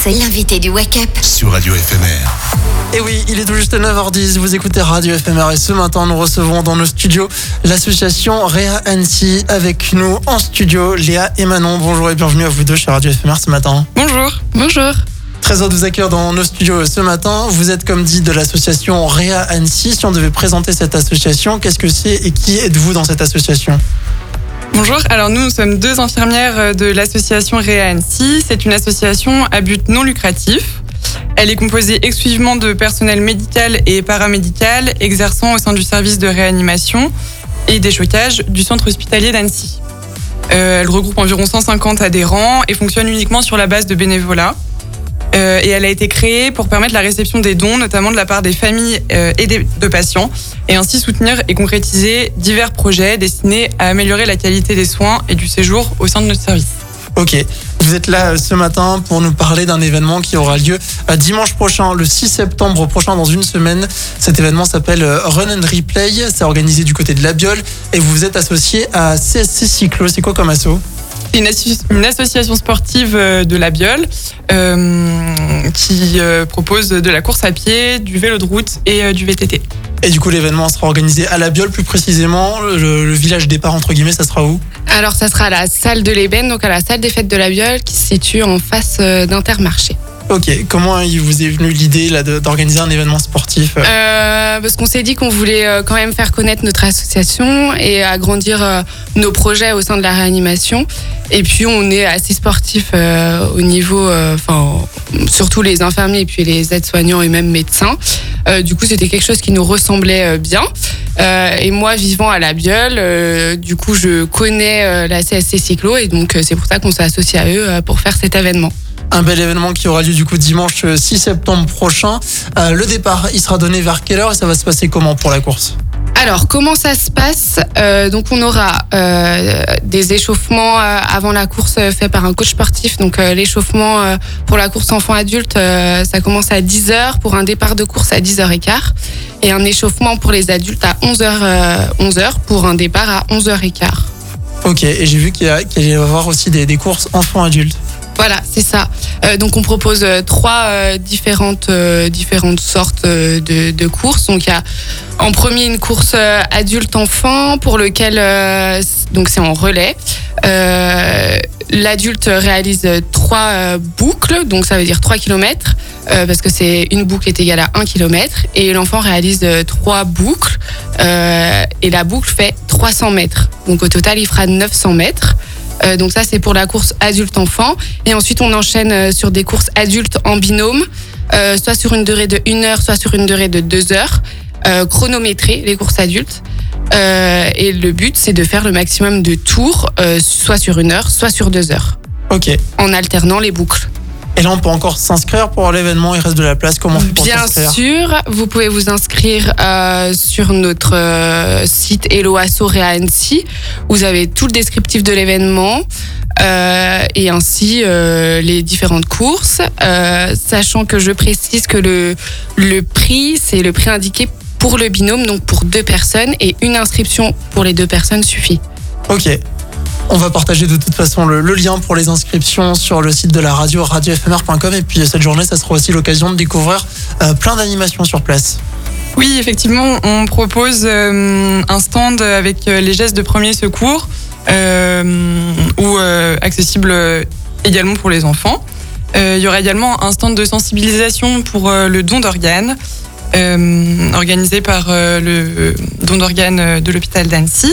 c'est l'invité du Wake Up sur Radio FMR. Et oui, il est tout juste 9h10, vous écoutez Radio FMR et ce matin nous recevons dans nos studios l'association Réa Annecy. Avec nous en studio, Léa et Manon. Bonjour et bienvenue à vous deux chez Radio FMR ce matin. Bonjour. Bonjour. Très heureux de vous accueillir dans nos studios ce matin. Vous êtes comme dit de l'association Réa Annecy. Si on devait présenter cette association, qu'est-ce que c'est et qui êtes-vous dans cette association ? Bonjour, alors nous sommes deux infirmières de l'association Réa Annecy. C'est une association à but non lucratif. Elle est composée exclusivement de personnel médical et paramédical exerçant au sein du service de réanimation et déchocage du centre hospitalier d'Annecy. Elle regroupe environ 150 adhérents et fonctionne uniquement sur la base de bénévolat. Et elle a été créée pour permettre la réception des dons, notamment de la part des familles et de patients, et ainsi soutenir et concrétiser divers projets destinés à améliorer la qualité des soins et du séjour au sein de notre service. Ok, vous êtes là ce matin pour nous parler d'un événement qui aura lieu dimanche prochain, le 6 septembre prochain, dans une semaine. Cet événement s'appelle Run and Replay, c'est organisé du côté de la Biole et vous êtes associé à CSC Cyclo. C'est quoi comme asso ? Une association sportive de la Biole qui propose de la course à pied, du vélo de route et du VTT. Et du coup, l'événement sera organisé à la Biole, plus précisément. Le village départ, entre guillemets, ça sera où ? Alors, ça sera à la salle de l'Ébène, donc à la salle des fêtes de la Biole, qui se situe en face d'Intermarché. Ok, comment il vous est venu l'idée là, d'organiser un événement sportif ? Parce qu'on s'est dit qu'on voulait quand même faire connaître notre association et agrandir nos projets au sein de la réanimation. Et puis on est assez sportifs au niveau, surtout les infirmiers et puis les aides-soignants et même médecins. Du coup, c'était quelque chose qui nous ressemblait bien. Et moi, vivant à la Biole, du coup, je connais la CSC Cyclo et donc c'est pour ça qu'on s'est associé à eux pour faire cet événement. Un bel événement qui aura lieu du coup dimanche 6 septembre prochain. Le départ, il sera donné vers quelle heure et ça va se passer comment pour la course ? Alors, comment ça se passe ? Donc, on aura des échauffements avant la course faits par un coach sportif. Donc, l'échauffement pour la course enfant-adulte, ça commence à 10h pour un départ de course à 10h15. Et un échauffement pour les adultes à 11h pour un départ à 11h15. Ok, et j'ai vu qu'il va y avoir aussi des courses enfants-adultes. Voilà, c'est ça. Donc on propose trois différentes sortes de courses. Donc il y a en premier une course adulte-enfant pour lequel donc c'est en relais. L'adulte réalise 3 boucles, donc ça veut dire 3 km, parce que c'est une boucle est égale à 1 km. Et l'enfant réalise 3 boucles, et la boucle fait 300 mètres. Donc au total, il fera 900 mètres. Donc ça, c'est pour la course adulte-enfant. Et ensuite, on enchaîne sur des courses adultes en binôme, soit sur une durée de 1 heure, soit sur une durée de 2 heures, chronométrées, les courses adultes. Et le but, c'est de faire le maximum de tours, soit sur 1 heure, soit sur 2 heures. Ok. En alternant les boucles. Et là, on peut encore s'inscrire pour l'événement, il reste de la place. Comment on fait pour s'inscrire ? Bien sûr, vous pouvez vous inscrire sur notre site Hello Asso Réa Annecy. Vous avez tout le descriptif de l'événement et ainsi les différentes courses. Sachant que je précise que le prix, c'est le prix indiqué pour le binôme, donc pour 2 personnes, et une inscription pour les 2 personnes suffit. Ok. On va partager de toute façon le lien pour les inscriptions sur le site de la radio, radiofmr.com. Et puis cette journée, ça sera aussi l'occasion de découvrir plein d'animations sur place. Oui, effectivement, on propose un stand avec les gestes de premier secours ou accessible également pour les enfants. Il y aura également un stand de sensibilisation pour le don d'organes organisé par le don d'organes de l'hôpital d'Annecy.